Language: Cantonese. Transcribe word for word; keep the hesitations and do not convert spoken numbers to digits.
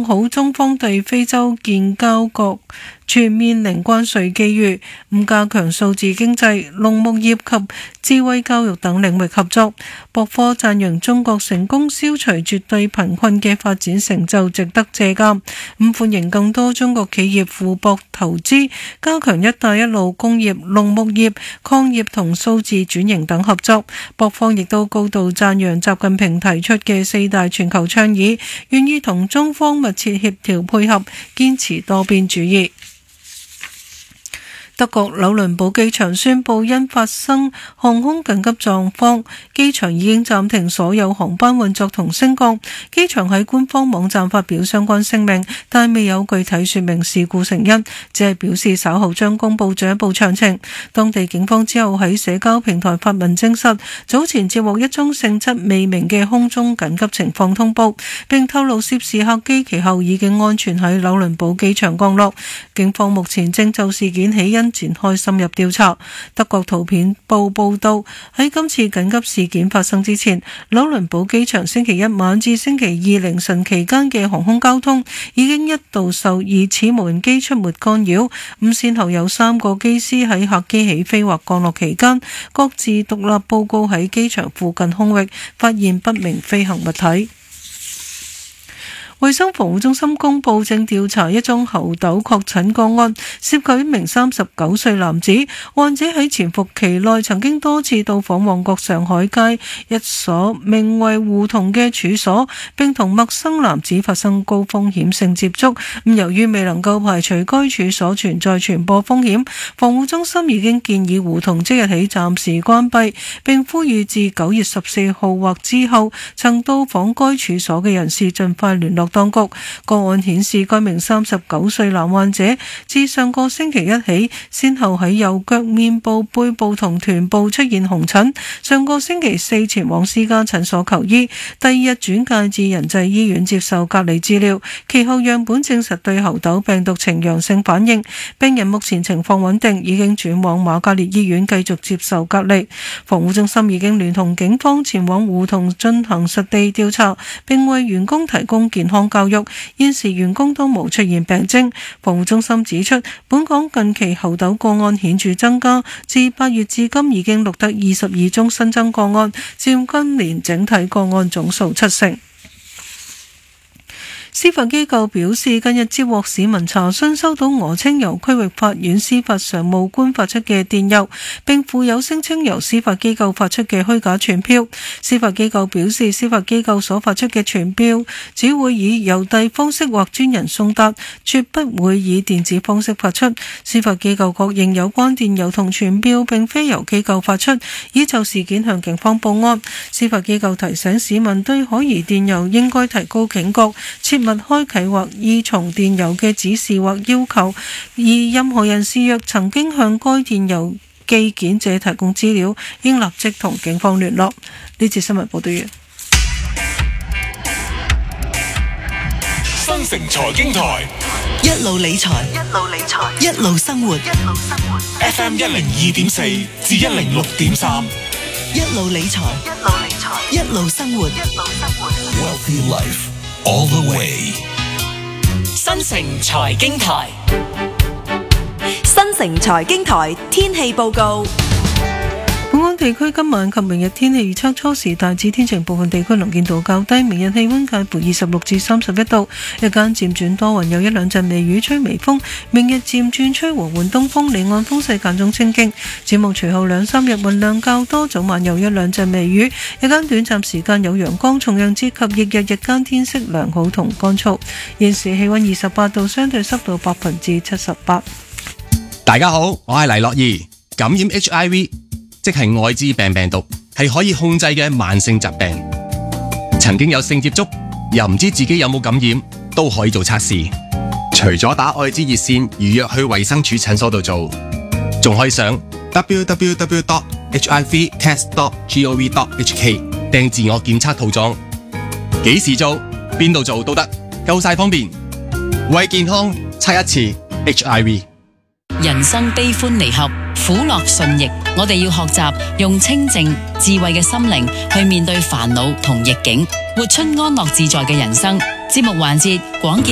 看好中方對非洲建交國全面零關稅機遇，咁加強數字經濟、農牧業及智慧教育等領域合作。博科讚揚中國成功消除絕對貧困嘅發展成就值得借鑑，咁歡迎更多中國企業赴博投資，加強一帶一路工業、農牧業、礦業同數字轉型等合作。博方亦都高度讚揚習近平提出嘅四大全球倡議，願意同中方密切協調配合，堅持多邊主義。德國紐倫堡機場宣布，因發生航空緊急狀況，機場已經暫停所有航班運作同升降。機場喺官方網站發表相關聲明，但未有具體說明事故成因，只係表示稍後將公布進一步詳情。當地警方之後喺社交平台發文證實，早前接獲一宗性質未明嘅空中緊急情況通報，並透露涉事客機其後已經安全喺紐倫堡機場降落。警方目前正就事件起因展開深入調查。德國圖片報報道，喺今次緊急事件發生之前，紐倫堡機場星期一晚至星期二凌晨期間嘅航空交通已經一度受疑似無人機出沒干擾。咁先後有三個機師喺客機起飛或降落期間，各自獨立報告喺機場附近空域發現不明飛行物體。衛生防護中心公布，正調查一宗猴痘確診個案，涉及一名三十九歲男子。患者喺潛伏期內曾經多次到訪旺角上海街一所名為胡同嘅處所，並同陌生男子發生高風險性接觸。咁由於未能夠排除該處所存在傳播風險，防護中心已經建議胡同即日起暫時關閉，並呼籲至九月十四號或之後曾到訪該處所嘅人士盡快聯絡當局。個案顯示，該名三十九歲男患者自上個星期一起，先後喺右腳、面部、背部同臀部出現紅疹。上個星期四前往私家診所求醫，第二日轉介至仁濟醫院接受隔離治療。其後樣本證實對猴痘病毒呈陽性反應，病人目前情況穩定，已經轉往瑪嘉烈醫院繼續接受隔離。防護中心已經聯同警方前往胡同進行實地調查，並為員工提供健康教育。現時員工都冇出現病徵。防護中心指出，本港近期猴痘個案顯著增加，自八月至今已經錄得二十二宗新增個案，佔今年整體個案總數七成。司法機構表示，近日接獲市民查詢收到訛稱由區域法院司法常務官發出嘅電郵，並附有聲稱由司法機構發出嘅虛假傳票。司法機構表示，司法機構所發出嘅傳票只會以郵遞方式或專人送達，絕不會以電子方式發出。司法機構確認有關電郵同傳票並非由機構發出，已就事件向警方報案。司法機構提醒市民對可疑電郵應該提高警覺，切勿開啟或依從電郵嘅指示或要求，而任何人士若曾經向該電郵寄件者提供資料，應立即同警方聯絡。呢節新聞報道完。 新城財經台一路理財，一路理財，一路生活，一路生活。 F M 一零二點四至一零六點三， 一路理財，一路理財，一路生活，一路生活。 Wealthy Life all the way。 新城財經台， 新城財經台天氣報告。 本港地區今晚及明日天氣預測，初時大致天晴，部分地區能見度較低。明日氣溫介乎二十六至三十一度，日間漸轉多雲，有一兩陣微雨，吹微風。明日漸轉吹和緩東風，離岸風勢間中清勁。展望隨後兩三日雲量較多，早晚有一兩陣微雨，日間短暫時間有陽光，重陽節及翌日日間天色良好同乾燥。現時氣溫二十八度，相對濕度百分之七十八。 大家好，我係黎樂兒。感染 H I V 即係愛滋病病毒，係可以控制嘅慢性疾病。曾經有性接觸又唔知自己有冇感染，都可以做測試。除咗打愛滋熱線預約去衛生署診所度做，仲可以上 w w w dot h i v test dot gov dot h k 訂自我檢測套裝。幾時做邊度做都得，夠晒方便。為健康測一次 H I V。 人生悲歡離合，苦樂順逆，我哋要學習用清靜智慧嘅心靈去面對煩惱同逆境，活出安樂自在嘅人生。節目環節廣結